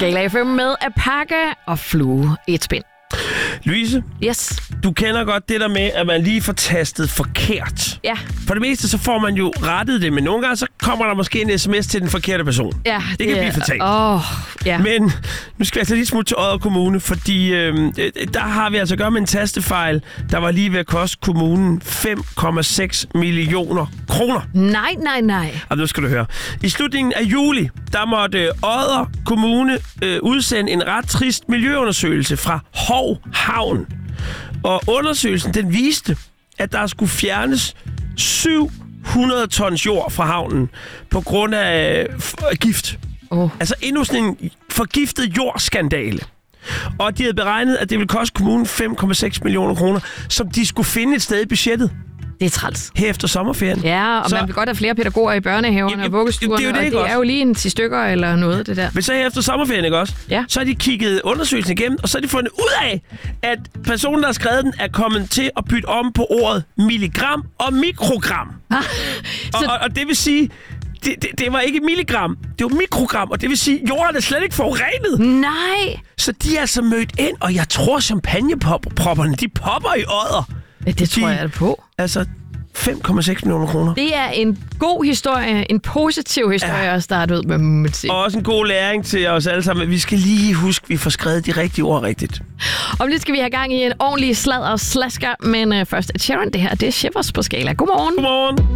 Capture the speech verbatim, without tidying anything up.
Skala F M med at pakke og flue et spind. Louise, Yes. du kender godt det der med, at man lige får tastet forkert. Ja. For det meste, så får man jo rettet det, men nogle gange, så kommer der måske en sms til den forkerte person. Ja, det, det kan blive fatalt. Åh, ja. Men nu skal jeg altså lige smutte til Odder Kommune, fordi øh, der har vi altså at gøre med en tastefejl, der var lige ved at koste kommunen fem komma seks millioner kroner. Nej, nej, nej. Og nu skal du høre. I slutningen af juli, der måtte Odder Kommune øh, udsende en ret trist miljøundersøgelse fra Hov Havn. Og undersøgelsen, den viste, at der skulle fjernes syv hundrede tons jord fra havnen på grund af øh, gift. Oh. Altså endnu sådan en forgiftet jordskandale. Og de havde beregnet, at det ville koste kommunen fem komma seks millioner kroner, som de skulle finde et sted i budgettet. Det er træls. Her efter sommerferien. Ja, og så, man vil godt have flere pædagoger i børnehaverne Jamen, og vuggestuerne, det er jo det, og ikke det også? er jo lige en ti stykker eller noget, det der. Men så her efter sommerferien, ikke også? Ja. Så har de kigget undersøgelsen igennem, og så har de fundet ud af, at personen, der har skrevet den, er kommet til at bytte om på ordet milligram og mikrogram. Ah, og, så... og, og det vil sige, det, det, det var ikke milligram, det var mikrogram, og det vil sige, at jorden er slet ikke forurenet. Nej! Så de er altså mødt ind, og jeg tror, champagnepropperne, de popper i Odder. Ja, det tror de, jeg er på. Altså fem komma seks millioner kroner. Det er en god historie, en positiv historie ja. At starte ud med, må man sige. Og også en god læring til os alle sammen. Vi skal lige huske, at vi får skrevet de rigtige ord rigtigt. Om lidt skal vi have gang i en ordentlig sladder og slasker, men uh, først er Sharon, det her det er Shivers på Skala. Godmorgen. Godmorgen.